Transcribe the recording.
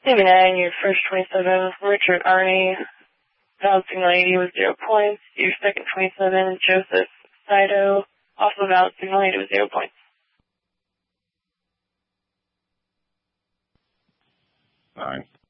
Nine, your first 27, Richard Arney, valid signal 80 with 0 points. Your second 27, Joseph Saito, also valid signal 80 with 0 points. Fine.